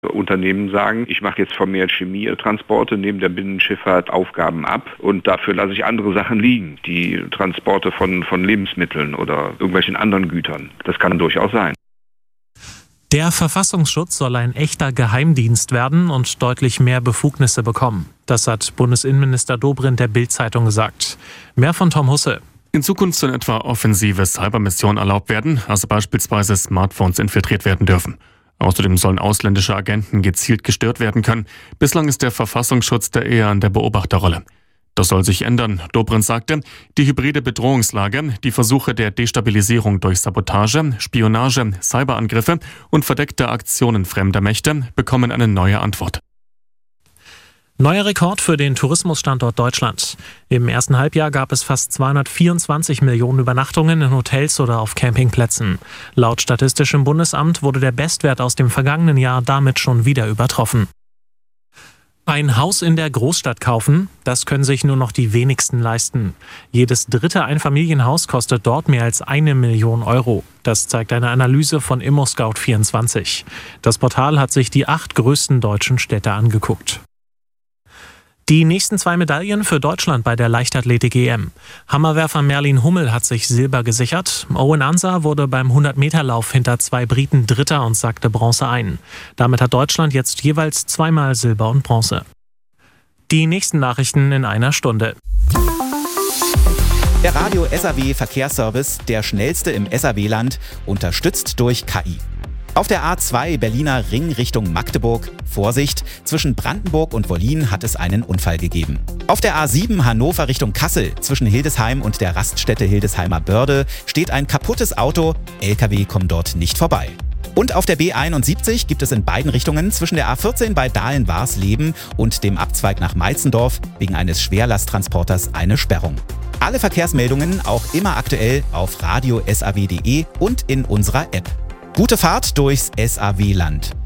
Unternehmen sagen, ich mache jetzt vermehrt Chemietransporte neben der Binnenschifffahrt Aufgaben ab und dafür lasse ich andere Sachen liegen, die Transporte von Lebensmitteln oder irgendwelchen anderen Gütern. Das kann durchaus sein. Der Verfassungsschutz soll ein echter Geheimdienst werden und deutlich mehr Befugnisse bekommen. Das hat Bundesinnenminister Dobrindt der Bild-Zeitung gesagt. Mehr von Tom Husse. In Zukunft sollen etwa offensive Cybermissionen erlaubt werden, also beispielsweise Smartphones infiltriert werden dürfen. Außerdem sollen ausländische Agenten gezielt gestört werden können. Bislang ist der Verfassungsschutz da eher an der Beobachterrolle. Das soll sich ändern. Dobrindt sagte, die hybride Bedrohungslage, die Versuche der Destabilisierung durch Sabotage, Spionage, Cyberangriffe und verdeckte Aktionen fremder Mächte bekommen eine neue Antwort. Neuer Rekord für den Tourismusstandort Deutschland. Im ersten Halbjahr gab es fast 224 Millionen Übernachtungen in Hotels oder auf Campingplätzen. Laut Statistischem Bundesamt wurde der Bestwert aus dem vergangenen Jahr damit schon wieder übertroffen. Ein Haus in der Großstadt kaufen, das können sich nur noch die wenigsten leisten. Jedes dritte Einfamilienhaus kostet dort mehr als 1 Million Euro. Das zeigt eine Analyse von ImmoScout24. Das Portal hat sich die 8 größten deutschen Städte angeguckt. Die nächsten 2 Medaillen für Deutschland bei der Leichtathletik-EM. Hammerwerfer Merlin Hummel hat sich Silber gesichert. Owen Ansah wurde beim 100-Meter-Lauf hinter 2 Briten Dritter und sackte Bronze ein. Damit hat Deutschland jetzt jeweils 2-mal Silber und Bronze. Die nächsten Nachrichten in einer Stunde. Der Radio SAW Verkehrsservice, der schnellste im SAW-Land, unterstützt durch KI. Auf der A2 Berliner Ring Richtung Magdeburg, Vorsicht, zwischen Brandenburg und Wollin hat es einen Unfall gegeben. Auf der A7 Hannover Richtung Kassel, zwischen Hildesheim und der Raststätte Hildesheimer Börde, steht ein kaputtes Auto, LKW kommen dort nicht vorbei. Und auf der B71 gibt es in beiden Richtungen zwischen der A14 bei Dahlen-Warsleben und dem Abzweig nach Meitzendorf wegen eines Schwerlasttransporters eine Sperrung. Alle Verkehrsmeldungen auch immer aktuell auf radiosaw.de und in unserer App. Gute Fahrt durchs SAW-Land.